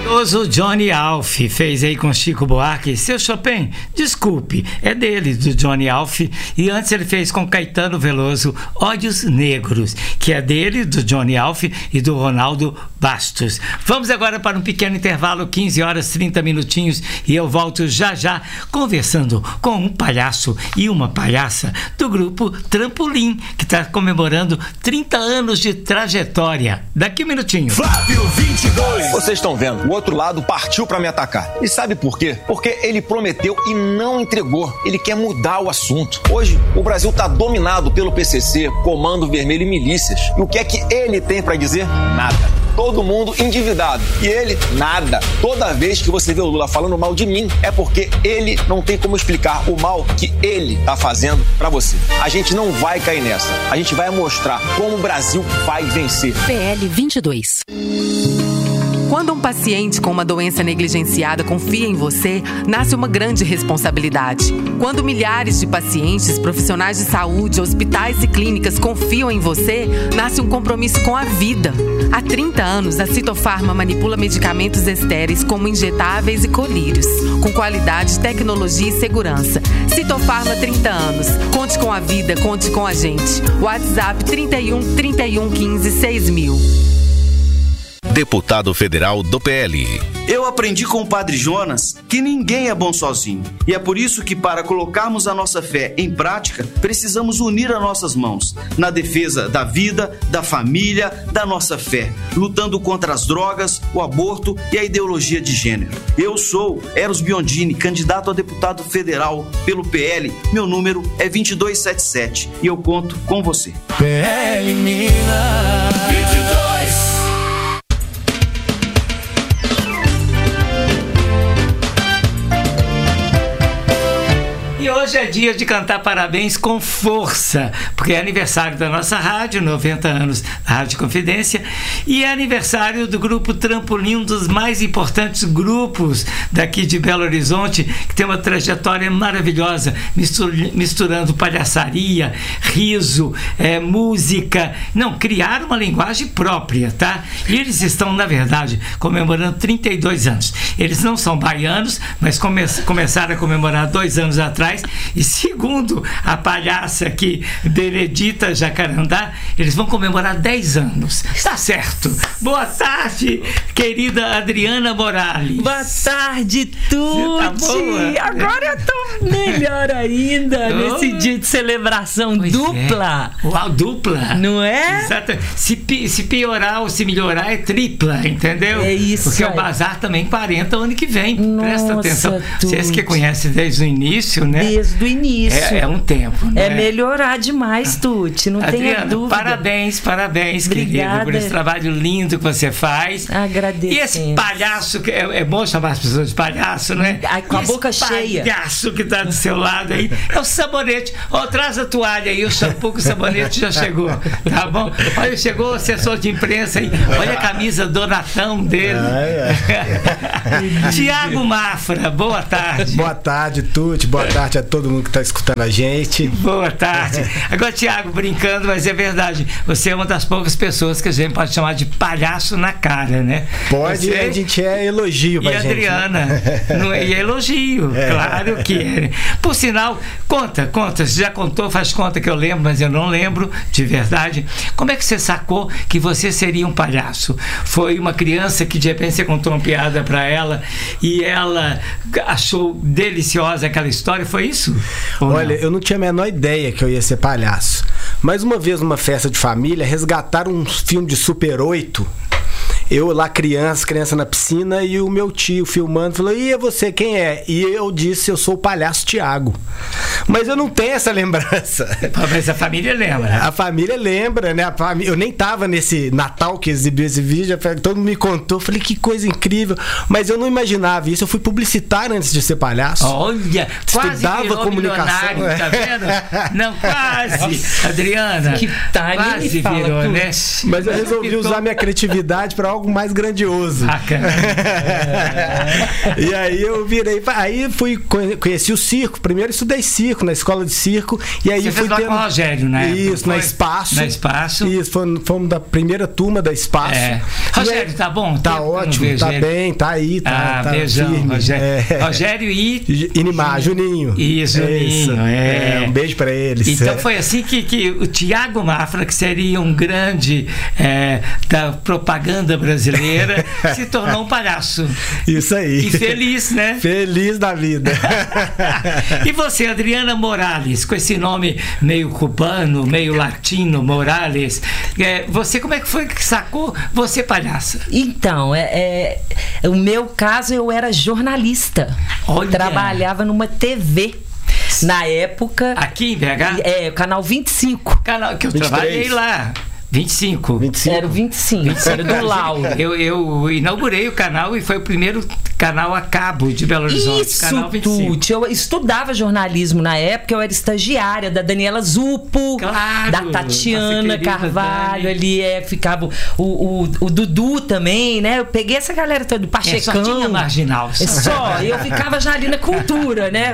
O Johnny Alf fez aí com Chico Buarque. Seu Chopin, desculpe, é dele, do Johnny Alf. E antes ele fez com Caetano Veloso, Ódios Negros, que é dele, do Johnny Alf e do Ronaldo Bastos. Vamos agora para um pequeno intervalo, 15 horas 30 minutinhos, e eu volto já já conversando com um palhaço e uma palhaça do grupo Trampolim, que está comemorando 30 anos de trajetória. Daqui um minutinho. Flávio 22. Vocês estão vendo, o outro lado partiu pra me atacar. E sabe por quê? Porque ele prometeu e não entregou. Ele quer mudar o assunto. Hoje, o Brasil tá dominado pelo PCC, Comando Vermelho e milícias. E o que é que ele tem pra dizer? Nada. Todo mundo endividado. E ele, nada. Toda vez que você vê o Lula falando mal de mim, é porque ele não tem como explicar o mal que ele tá fazendo pra você. A gente não vai cair nessa. A gente vai mostrar como o Brasil vai vencer. PL 22. Quando um paciente com uma doença negligenciada confia em você, nasce uma grande responsabilidade. Quando milhares de pacientes, profissionais de saúde, hospitais e clínicas confiam em você, nasce um compromisso com a vida. Há 30 anos, a Citofarma manipula medicamentos estéreis como injetáveis e colírios, com qualidade, tecnologia e segurança. Citofarma 30 anos. Conte com a vida, conte com a gente. WhatsApp 31 31 15 6000. Deputado federal do PL. Eu aprendi com o Padre Jonas que ninguém é bom sozinho. E é por isso que, para colocarmos a nossa fé em prática, precisamos unir as nossas mãos na defesa da vida, da família, da nossa fé, lutando contra as drogas, o aborto e a ideologia de gênero. Eu sou Eros Biondini, candidato a deputado federal pelo PL. Meu número é 2277 e eu conto com você. PL Minas 22. Hoje é dia de cantar parabéns com força, porque é aniversário da nossa rádio, 90 anos da Rádio Confidência, e é aniversário do grupo Trampolim, um dos mais importantes grupos daqui de Belo Horizonte, que tem uma trajetória maravilhosa, misturando palhaçaria, riso, música. Não, criaram uma linguagem própria, tá? E eles estão, na verdade, comemorando 32 anos. Eles não são baianos, mas começaram a comemorar 2 anos atrás. E segundo a palhaça aqui, Benedita Jacarandá, eles vão comemorar 10 anos. Tá certo. Boa tarde, querida Adriana Morales. Boa tarde, Tuti. Tá boa? Agora eu tô melhor ainda nesse dia de celebração dupla. É. Uau, dupla. Não é? Exato. Se piorar ou se melhorar é tripla, entendeu? É isso. Porque o Bazar também 40 ano que vem. Presta Nossa, atenção. Tuti. Vocês que conhecem desde o início, né? Desde o início. É um tempo, né? É melhorar demais, Tuti, não tenha Adriana, dúvida. Parabéns, querida, por esse trabalho lindo que você faz. Agradeço. E esse palhaço, que é bom chamar as pessoas de palhaço, né? Ai, com a boca cheia. Esse palhaço que tá do seu lado aí é o sabonete. Traz a toalha aí, o shampoo com o sabonete já chegou, tá bom? Olha, chegou o assessor de imprensa aí, olha a camisa Donatão dele. Tiago Mafra, boa tarde. Boa tarde, Tuti, boa tarde a todo mundo que está escutando a gente. Boa tarde. Agora, Tiago, brincando, mas é verdade, você é uma das poucas pessoas que a gente pode chamar de palhaço na cara, né? Pode, você... a gente é elogio pra gente. E Adriana, não é elogio, claro que é. Por sinal, conta, você já contou, faz conta que eu lembro, mas eu não lembro de verdade. Como é que você sacou que você seria um palhaço? Foi uma criança que de repente você contou uma piada pra ela e ela achou deliciosa aquela história, foi isso? Olha, eu não tinha a menor ideia que eu ia ser palhaço. Mas uma vez numa festa de família, resgataram um filme de Super 8. Eu lá criança na piscina, e o meu tio filmando falou: e é você, quem é? E eu disse: eu sou o palhaço Tiago. Mas eu não tenho essa lembrança. Mas a família lembra. A família lembra, né? Eu nem tava nesse Natal que exibiu esse vídeo, todo mundo me contou, falei: que coisa incrível. Mas eu não imaginava isso. Eu fui publicitário antes de ser palhaço. Olha, estudava quase comunicação. Tá vendo? Não, quase. Adriana, que quase virou, né? Mas eu resolvi usar minha criatividade para algo algo mais grandioso. Bacana. E aí eu virei. Aí conheci o circo. Primeiro estudei circo na escola de circo. E aí Você fui fez lá com o Rogério, né? Isso, na Espaço. Na Espaço. Isso, fomos da primeira turma da Espaço. Rogério, tá bom? Tá ótimo, tá bem, tá aí, tá beijão, firme. Rogério. Rogério e Inimar, Juninho. Isso, Juninho. Um beijo pra eles. Então foi assim que o Tiago Mafra, que seria um grande da propaganda brasileira, se tornou um palhaço. Isso aí. E feliz, né? Feliz da vida. E você, Adriana Morales, com esse nome meio cubano, meio latino, Morales, você como é que foi que sacou você palhaça? Então, o meu caso, eu era jornalista. Olha. Trabalhava numa TV. Na época... Aqui em BH? O canal 25. Canal que eu 23. trabalhei lá. 25. Era o 25. Era do Lauro. Eu inaugurei o canal e foi o primeiro canal a cabo de Belo Horizonte. Isso, Canal 25. Tuti. Eu estudava jornalismo na época, eu era estagiária da Daniela Zuppo, claro, da Tatiana Carvalho, Dani. ali ficava o Dudu também, né? Eu peguei essa galera toda, do Pachecão. Só tinha marginal. Eu ficava já ali na cultura, né?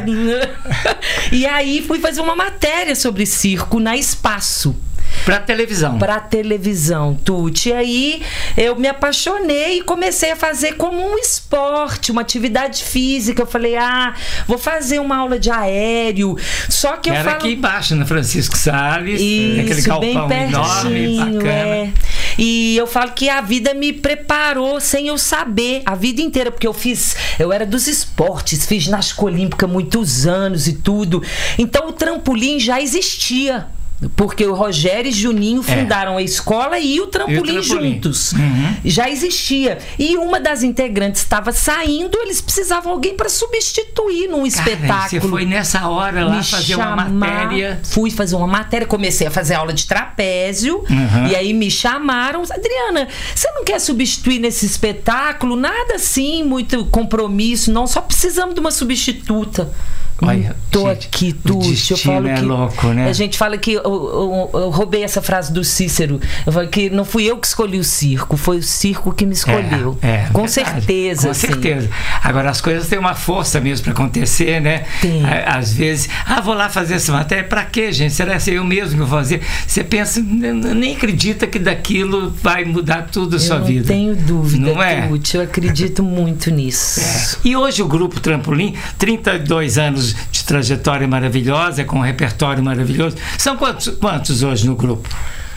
E aí fui fazer uma matéria sobre circo na Espaço. Pra televisão. Pra televisão, Tuti. E aí eu me apaixonei e comecei a fazer como um esporte, uma atividade física. Eu falei, vou fazer uma aula de aéreo. Só que Era aqui embaixo, na Francisco Salles. Isso, aquele galpão bem enorme, bacana. E eu falo que a vida me preparou sem eu saber, a vida inteira, porque eu era dos esportes, fiz ginástica olímpica muitos anos e tudo. Então o trampolim já existia. Porque o Rogério e Juninho fundaram a escola e o trampolim juntos. Uhum. Já existia. E uma das integrantes estava saindo, eles precisavam de alguém para substituir num espetáculo. Você foi nessa hora lá fazer uma matéria? Fui fazer uma matéria, comecei a fazer aula de trapézio. E aí me chamaram. Adriana, você não quer substituir nesse espetáculo? Nada assim, muito compromisso. Não, só precisamos de uma substituta. Olha, tô aqui, Tuti. Eu falo que louco, né? A gente fala que eu roubei essa frase do Cícero. Eu falo que não fui eu que escolhi o circo, foi o circo que me escolheu. Com certeza. Com certeza. Agora, as coisas têm uma força mesmo para acontecer, né? Tem. Às vezes, vou lá fazer essa matéria. Pra quê, gente? Será que é eu mesmo que vou fazer? Você pensa, nem acredita que daquilo vai mudar tudo a sua vida. Não tenho dúvida, não é? Tuti. Eu acredito muito nisso. E hoje o Grupo Trampolim, 32 anos de trajetória maravilhosa, com um repertório maravilhoso. São quantos hoje no grupo?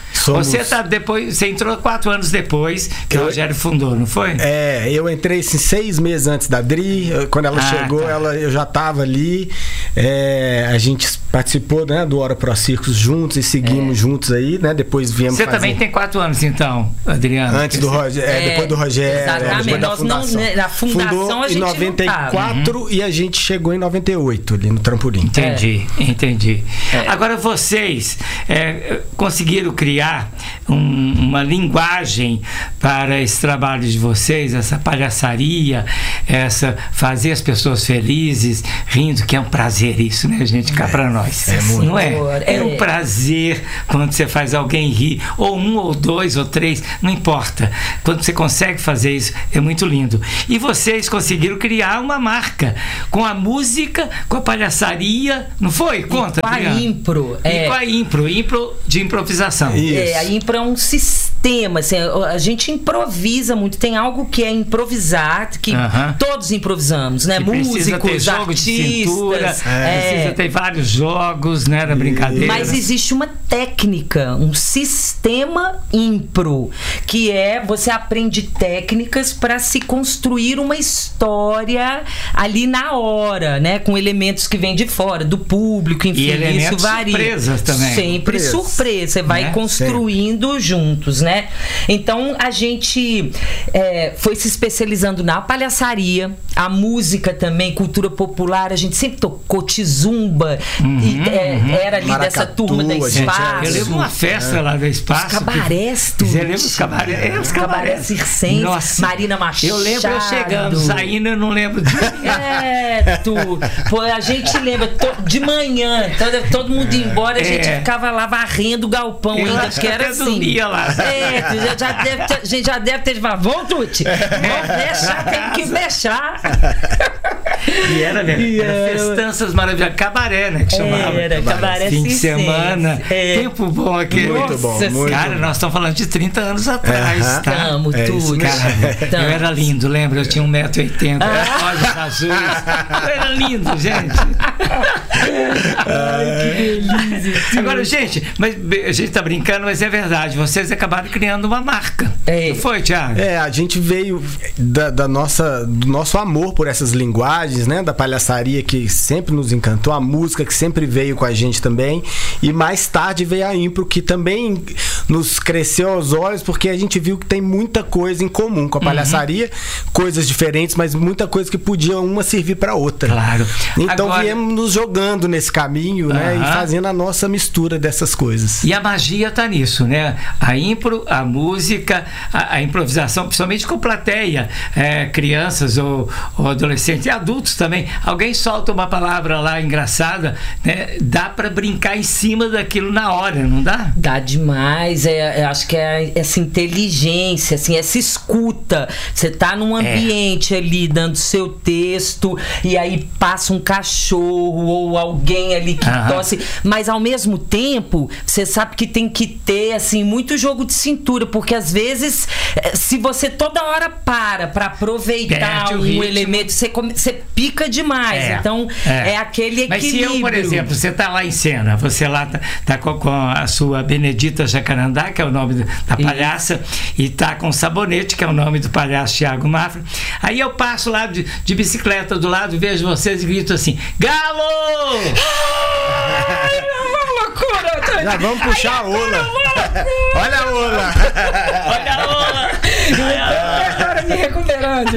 Você entrou 4 anos depois que o Rogério fundou, não foi? Eu entrei 6 meses antes da Dri. Quando ela chegou, eu já estava ali. A gente participou, né, do Hora Pro Circos juntos e seguimos juntos aí, né? Depois viemos Você também tem 4 anos, então, Adriano? Antes do Rogério, depois do Rogério. Exatamente. Depois da fundação. Na fundação Fundou a gente em 94 e a gente chegou em 98 ali no trampolim. Entendi. Agora vocês conseguiram criar uma linguagem para esse trabalho de vocês, essa palhaçaria, fazer as pessoas felizes, rindo, que é um prazer isso, né, gente? Cá pra nós. Não é? É um prazer quando você faz alguém rir, ou 1, ou 2, ou 3, não importa. Quando você consegue fazer isso, é muito lindo. E vocês conseguiram criar uma marca com a música, com a palhaçaria, não foi? Conta, com a impro. E com a impro de improvisação. A impro é um sistema, assim, a gente improvisa muito, tem algo que é improvisar, que todos improvisamos, né? Músicos, artistas. Precisa ter vários jogos, né? Da brincadeira. Mas existe uma técnica, um sistema impro, que você aprende técnicas para se construir uma história ali na hora, né? Com elementos que vêm de fora, do público, enfim, e elementos isso varia. Surpresas também. Sempre surpresa, você vai construindo juntos, né? Então a gente foi se especializando na palhaçaria, a música também, cultura popular, a gente sempre tocou Tizumba, era ali Maracatu, dessa turma da Espaço. Espaço. Eu lembro uma festa lá do Espaço. Os cabarés, tudo. Você lembra os cabarés? Os cabarés circenses. Nossa. Marina Machado. Eu lembro eu chegando, saindo, eu não lembro disso. Tu. Pô, a gente lembra de manhã, todo mundo ia embora, a gente ficava lá varrendo o galpão ainda, que era assim. Dormia lá. A gente já deve ter falado, vamos, Tuti, vamos deixar, tem que deixar. E era festanças maravilhosas, cabaré, né, que chamava. Era cabaré fim de semana, tempo bom aqui. Muito bom, muito cara, bom. Nós estamos falando de 30 anos atrás, tá? Tamo, Tuti. Eu era lindo, lembra? Eu tinha 1,80m, olhos azuis. Eu era lindo, gente. Ai, que delícia. Agora, gente, mas a gente tá brincando, mas é verdade. Vocês acabaram criando uma marca. Não foi, Thiago? A gente veio do nosso amor por essas linguagens, né? Da palhaçaria que sempre nos encantou, a música que sempre veio com a gente também. E mais tarde veio a Impro, que também nos cresceu aos olhos, porque a gente viu que tem muita coisa em comum com a palhaçaria, coisas diferentes, mas muita coisa que podia uma servir para outra. Claro. Então agora, viemos nos jogando nesse caminho, né? E fazendo a nossa mistura dessas coisas. E a magia tá nisso, né? A impro, a música, a improvisação, principalmente com plateia, crianças ou adolescentes e adultos também. Alguém solta uma palavra lá engraçada, né? Dá para brincar em cima daquilo na hora, não dá? Dá demais. Acho que é essa inteligência, assim, essa escuta. Você tá num ambiente ali dando seu texto e aí passa um cachorro ou alguém ali que tosse, mas ao mesmo tempo você sabe que tem que ter assim muito jogo de cintura, porque às vezes se você toda hora para aproveitar um elemento, você pica demais. Então é aquele equilíbrio. Mas se eu, por exemplo, você tá lá em cena, você lá tá com a sua Benedita Jacarandá, que é o nome da palhaça, e tá com o Sabonete, que é o nome do palhaço Thiago Mafra. Aí eu passo lá de bicicleta do lado, vejo vocês e grito assim: Galo! Ai, uma loucura! Já vamos puxar a ola. Olha a ola! Olha a ola! Agora me recuperando,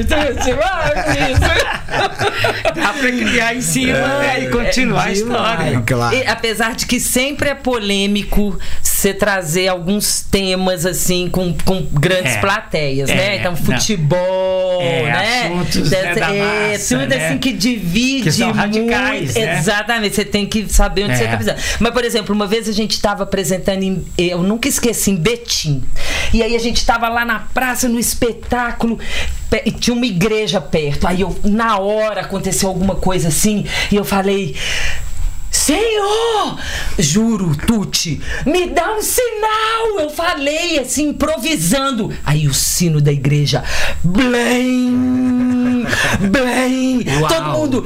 dá pra criar em cima e continuar a história. Claro. E, apesar de que sempre é polêmico você trazer alguns temas assim com grandes plateias, né? Então, futebol, né? Assuntos da massa, tudo assim que divide, que são radicais, né? Exatamente, você tem que saber onde você tá pisando. Mas, por exemplo, uma vez a gente estava apresentando eu nunca esqueci, em Betim. E aí a gente estava lá na praça, no espetáculo, e tinha uma igreja perto. Aí na hora aconteceu alguma coisa assim, e eu falei: Senhor, juro, Tuti, me dá um sinal. Eu falei assim, improvisando. Aí o sino da igreja, blém, blém. Todo mundo,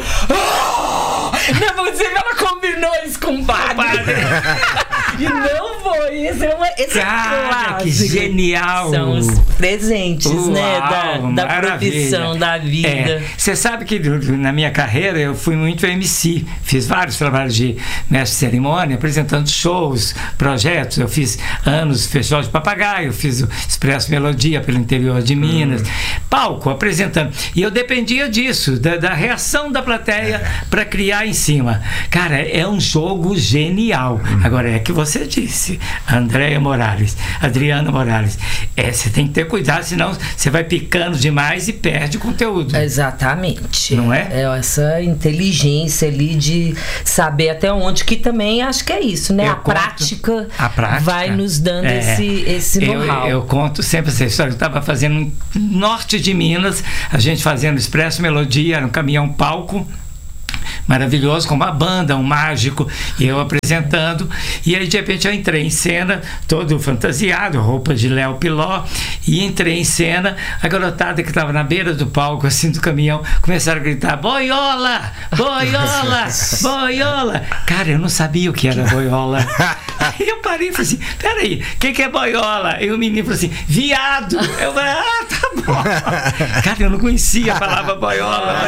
não é possível, ela combinou isso com o padre. E não foi. Esse cara, que genial. São os presentes, né? Da profissão, da vida. Você sabe que na minha carreira eu fui muito MC. Fiz vários trabalhos de mestre de cerimônia, apresentando shows, projetos. Eu fiz anos Festival de Papagaio, fiz o Expresso Melodia pelo interior de Minas. Palco, apresentando. E eu dependia disso, da reação da plateia para criar em cima. Cara, é um jogo genial. Agora, é que você disse, Andréia Morales, Adriana Morales, você tem que ter cuidado, senão você vai picando demais e perde o conteúdo. Exatamente. Não é? Essa inteligência ali de saber até onde, que também acho que é isso, né? A prática vai nos dando esse know-how. Eu conto sempre essa história. Eu estava fazendo no norte de Minas, a gente fazendo Expresso Melodia, era um caminhão-palco maravilhoso, com uma banda, um mágico, e eu apresentando, e aí de repente eu entrei em cena, todo fantasiado, roupa de Léo Piló, e entrei em cena, a garotada que estava na beira do palco, assim, do caminhão, começaram a gritar: boiola, boiola, boiola. Cara, eu não sabia o que era boiola. Aí eu parei e falei assim: peraí, o que é boiola? E o menino falou assim: viado. Eu falei: tá bom. Cara, eu não conhecia a palavra boiola.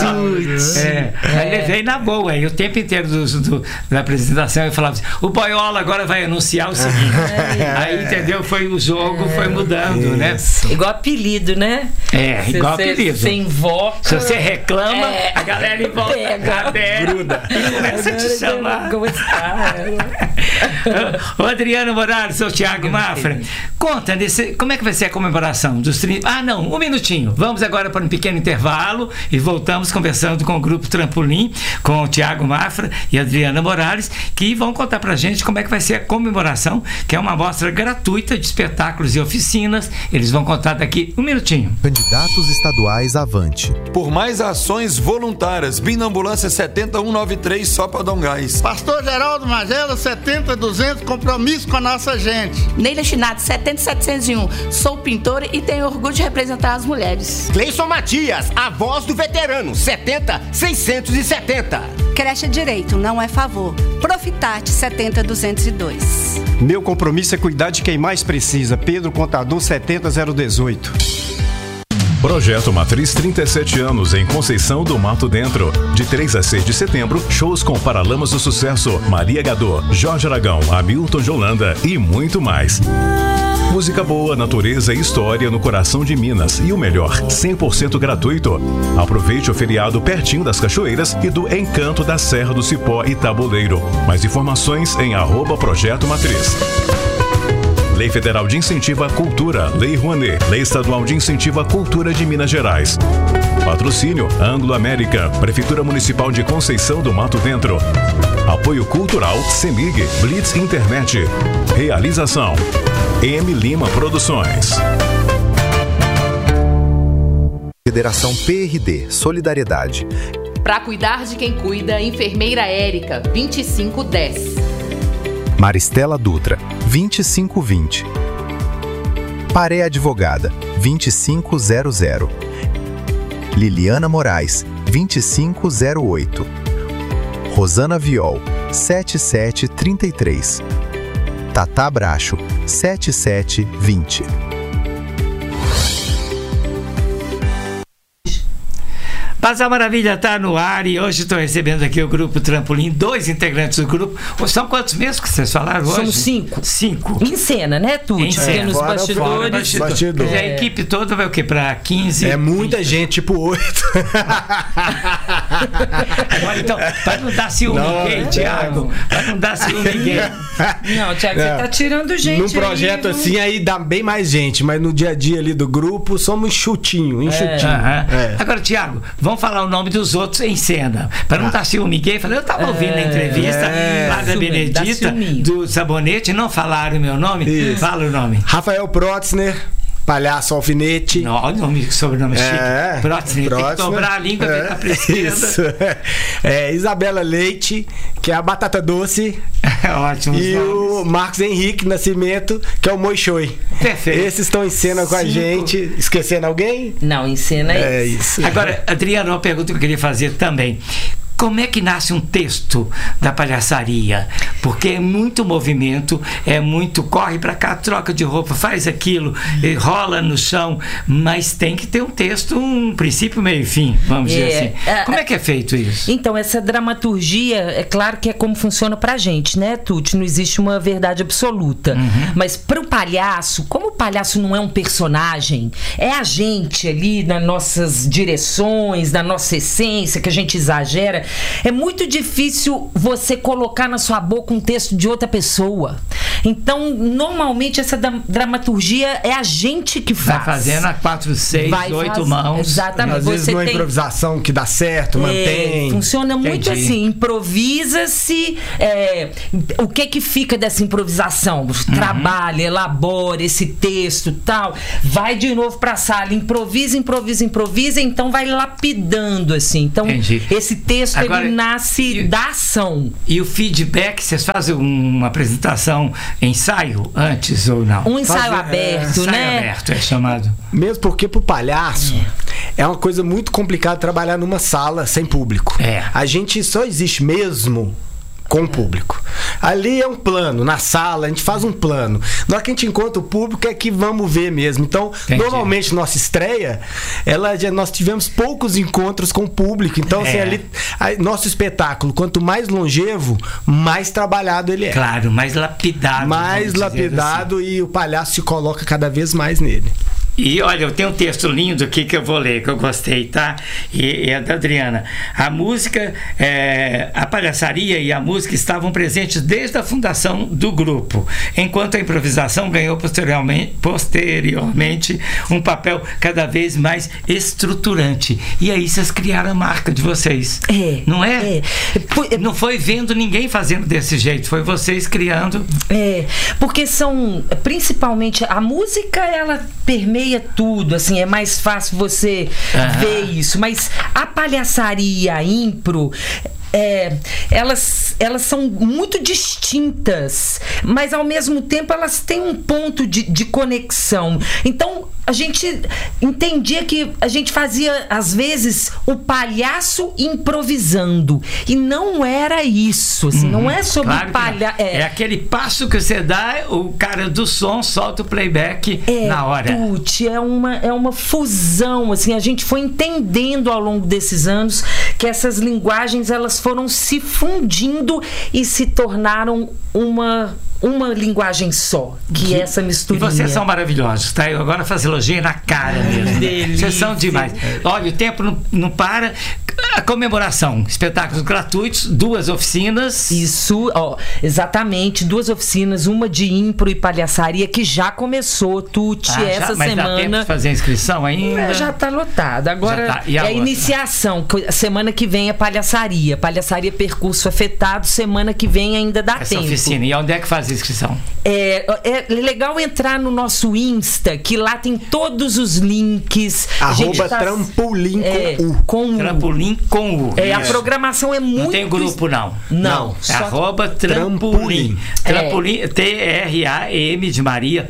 Aí levei na boa. E o tempo inteiro da apresentação eu falava assim: o boiola agora vai anunciar o seguinte. Aí, entendeu? Foi o jogo, foi mudando, né? Igual apelido, né? Igual apelido. Você invoca. Se você reclama, a galera em volta pega, gruda. E começa a te chamar. Ô, Adriana Morales, seu Tiago Mafra, conta como é que vai ser a comemoração dos 30... Ah, não, um minutinho. Vamos agora para um pequeno intervalo e voltamos conversando com o Grupo Trampolim, com o Tiago Mafra e a Adriana Morales, que vão contar pra gente como é que vai ser a comemoração, que é uma mostra gratuita de espetáculos e oficinas. Eles vão contar daqui um minutinho. Candidatos estaduais avante. Por mais ações voluntárias, Bina Ambulância 70193, só para dar um gás. Pastor Geraldo Magela 70200, compromisso com a nossa gente. Neila Chinato 70701, sou pintora e tenho orgulho de representar as mulheres. Cleison Matias, a voz do veterano 70670. Creche Direito, não é favor. Profitate 70202. Meu compromisso é cuidar de quem mais precisa. Pedro Contador 70018. Projeto Matriz 37 anos em Conceição do Mato Dentro. De 3 a 6 de setembro, shows com Paralamas do Sucesso, Maria Gadot, Jorge Aragão, Hamilton de Holanda e muito mais. Música boa, natureza e história no coração de Minas. E o melhor, 100% gratuito. Aproveite o feriado pertinho das cachoeiras e do encanto da Serra do Cipó e Tabuleiro. Mais informações em @Projeto Matriz. Lei Federal de Incentivo à Cultura, Lei Rouanet, Lei Estadual de Incentivo à Cultura de Minas Gerais. Patrocínio Anglo América, Prefeitura Municipal de Conceição do Mato Dentro. Apoio Cultural CEMIG, Blitz Internet. Realização M. Lima Produções. Federação PRD, Solidariedade. Para cuidar de quem cuida, enfermeira Érica, 2510. Maristela Dutra, 2520. Paré Advogada, 2500. Liliana Moraes, 2508. Rosana Viol, 7733. Tatá Bracho, 7720. Paz a Maravilha está no ar e hoje estou recebendo aqui o Grupo Trampolim, 2 integrantes do grupo. São quantos mesmo que vocês falaram hoje? São 5. 5. Em cena, né, Tuti? Em cena. Nos bastidores. Bastidor. A equipe toda vai o quê? Para 15? É muita 20. Gente, tipo 8. Agora, então, para não dar ciúme ninguém, Tiago. Para não dar ciúme ninguém. Não, Tiago, você tá tirando gente. Num projeto aí, assim, aí dá bem mais gente, mas no dia a dia ali do grupo, somos enxutinho. Agora, Tiago, vamos falar o nome dos outros em cena. Para não dar ciúme ninguém, eu estava ouvindo a entrevista lá da Benedita, do Sabonete, não falaram o meu nome. Isso. Fala o nome. Rafael Protzner, Palhaço Alfinete. Olha o nome, sobrenome chique. Protzner, tem que dobrar a língua pra pra esquerda. Isabela Leite, que é a Batata Doce. Ótimo. E o Marcos Henrique Nascimento, que é o Moixoi. Perfeito. Esses estão em cena com a gente. Esquecendo alguém? Não, em cena é isso. Agora, Adriana, uma pergunta que eu queria fazer também. Como é que nasce um texto da palhaçaria? Porque é muito movimento, é muito corre pra cá, troca de roupa, faz aquilo, rola no chão, mas tem que ter um texto, um princípio, meio e fim, vamos dizer assim. Como é que é feito isso? Então, essa dramaturgia, é claro que é como funciona pra gente, né, Tuti? Não existe uma verdade absoluta. Mas pro palhaço, como o palhaço não é um personagem, é a gente ali nas nossas direções, na nossa essência, que a gente exagera. É muito difícil você colocar na sua boca um texto de outra pessoa. Então, normalmente, essa dramaturgia é a gente que faz. Vai fazendo a 4, 6, 8 mãos. Exatamente. Às vezes numa improvisação que dá certo, mantém. Funciona muito assim. Improvisa-se. O que fica dessa improvisação? Trabalha, elabora esse texto, tal. Vai de novo pra sala, improvisa, então vai lapidando, assim. Então, esse texto agora, ele nasce da ação. E o feedback, vocês fazem uma apresentação, ensaio antes ou não? Um ensaio aberto, né? Ensaio aberto é chamado. Mesmo porque pro palhaço é uma coisa muito complicada trabalhar numa sala sem público. A gente só existe mesmo com o público. Ali é um plano, na sala a gente faz um plano. Na hora que a gente encontra o público é que vamos ver mesmo. Então, normalmente nossa estreia, nós tivemos poucos encontros com o público. Então, assim, ali, nosso espetáculo, quanto mais longevo, mais trabalhado ele é. Claro, mais lapidado. Mais lapidado assim. E o palhaço se coloca cada vez mais nele. E olha, eu tenho um texto lindo aqui que eu vou ler, que eu gostei, tá? E é da Adriana. A música, a palhaçaria e a música estavam presentes desde a fundação do grupo, enquanto a improvisação ganhou posteriormente um papel cada vez mais estruturante. E aí vocês criaram a marca de vocês. Não é? Não foi vendo ninguém fazendo desse jeito, foi vocês criando. Porque são, principalmente, a música, ela permeia tudo, assim, é mais fácil você ver isso, mas a palhaçaria e a impro, elas são muito distintas, mas ao mesmo tempo elas têm um ponto de conexão. Então a gente entendia que a gente fazia às vezes o palhaço improvisando, e não era isso, assim, não é sobre palhaço. É aquele passo que você dá, o cara do som solta o playback na hora. Tuti, é uma fusão, assim, a gente foi entendendo ao longo desses anos que essas linguagens, elas foram se fundindo e se tornaram uma linguagem só, que é essa misturinha. E vocês são maravilhosos, tá? Eu agora faço elogio na cara mesmo. Delícia. Vocês são demais. Olha, o tempo não para. A comemoração, espetáculos gratuitos, 2 oficinas. Isso, exatamente, 2 oficinas, uma de impro e palhaçaria, que já começou, Tuti, essa mas semana. Dá tempo de fazer a inscrição ainda? Já tá lotado. Agora é a iniciação. Semana que vem é palhaçaria. Palhaçaria Percurso Afetado. Semana que vem ainda dá tempo. Essa oficina. E onde é que faz a inscrição? É legal entrar no nosso Insta, que lá tem todos os links. @trampolim com U. Trampolim com U. A programação é muito... Não tem grupo, não. Não. @trampolim. Trampolim, TRAM de Maria,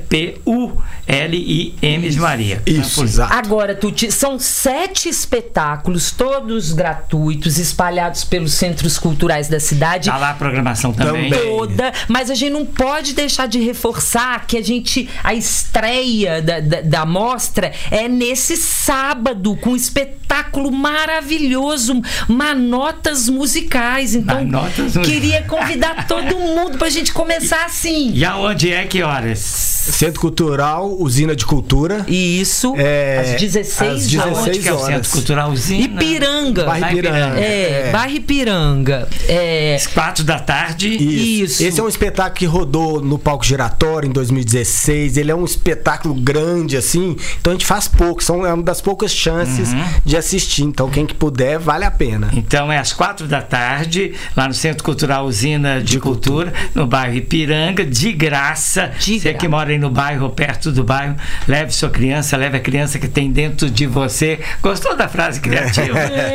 PULIM de Maria. Isso, exato. Agora, Tuti, são 7 espetáculos, todos gratuitos, espalhados pelos centros culturais da cidade. Tá lá a programação também. Toda, mas a gente não pode deixar de reforçar que a estreia da mostra é nesse sábado, com um espetáculo maravilhoso, Manotas Musicais. Então, queria convidar todo mundo pra gente começar assim. E aonde é, que horas? Centro Cultural Usina de Cultura. Isso, às 16 horas. Onde que é o Centro Cultural Usina? Ipiranga. Bairro Ipiranga. Bairro Ipiranga. 4 da tarde. Isso. Esse é um espetáculo que rodou no Palco Giratório em 2016. Ele é um espetáculo grande, assim. Então a gente faz pouco. É uma das poucas chances de assistir. Então quem que puder, vale a pena. Então é às 4 da tarde, lá no Centro Cultural Usina de Cultura, no bairro Ipiranga, de graça. Você que mora aí no bairro, ou perto do bairro, leve sua criança, leve a criança que tem dentro de você. Gostou da frase criativa?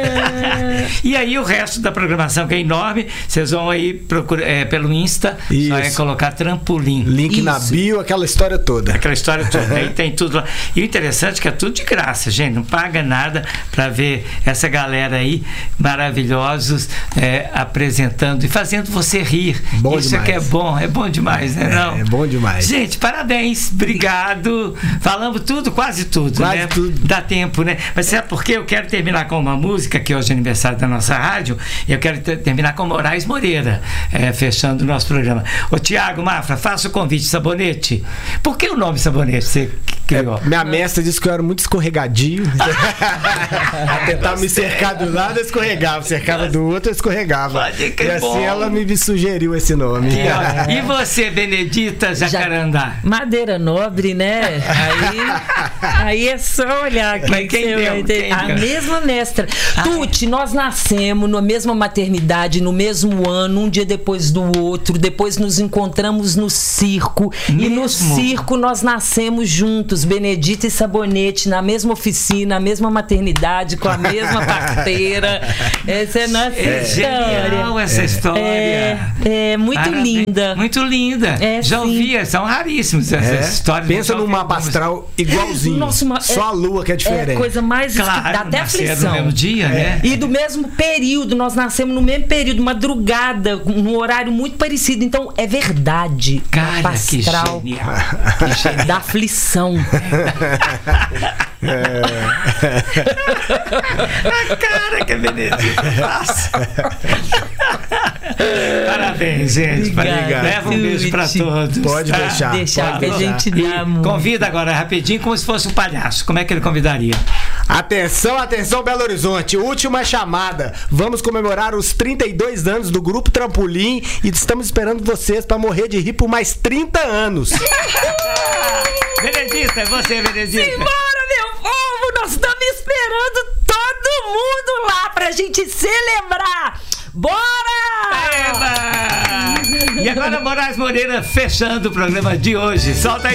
E aí o resto da programação, que é enorme, vocês vão aí procurar pelo Insta. Isso. Só é colocar Trampolim. Link na bio, aquela história toda. Aquela história toda. Aí tem tudo lá. E o interessante é que é tudo de graça, gente. Não paga nada para ver essa galera aí, maravilhosos, apresentando e fazendo você rir. Bom Isso demais. é que é bom demais, né? Não? É bom demais. Gente, parabéns, obrigado. Falamos tudo, quase tudo, né? Tudo. Dá tempo, né? Mas sabe por quê? Eu quero terminar com uma música, que hoje é aniversário da nossa rádio, e eu quero terminar com Moraes Moreira, fechando o nosso programa. Ô, Tiago Mafra, faça o convite, Sabonete. Por que o nome Sabonete você criou? Minha mestra disse que eu era muito escorregadio. A tentar me cercar do lado, eu escorregava. Cercava do outro, eu escorregava. E assim ela me sugeriu esse nome. E você, Benedita Jacarandá? Madeira Nobre, né? Aí é só olhar aqui. Mas quem deu? A mesma mestra. Tuti, nós nascemos na mesma maternidade, no mesmo ano, um dia depois do outro. Depois nos encontramos no circo. E no circo nós nascemos juntos, Benedita e Sabonete, na mesma oficina, na mesma maternidade, com a mesma parteira. Essa é a nossa história. Genial essa história. É muito linda. Muito linda. Já ouvi, são raríssimos essas histórias. Pensa num mapa astral igualzinho. Só a lua que é diferente. É coisa mais... dá até aflição. No mesmo dia, né? E do mesmo período, nós nascemos no mesmo período, madrugada, num horário muito parecido. Então, é verdade. Cara, que genial. Da aflição. A cara que a Benedita faz. Parabéns, gente. Obrigado. Leva um beijo pra todos. Pode tá? deixar. Deixar que a gente dá muito. Convida agora rapidinho como se fosse um palhaço. Como é que ele convidaria? Atenção, atenção, Belo Horizonte. Última chamada. Vamos comemorar os 32 anos do Grupo Trampolim e estamos esperando vocês para morrer de rir por mais 30 anos. Benedita, é você, Benedita. Simbora, meu povo! Nós estamos esperando todo mundo lá pra gente celebrar! Bora! Eba! E agora Moraes Moreira fechando o programa de hoje. Solta aí.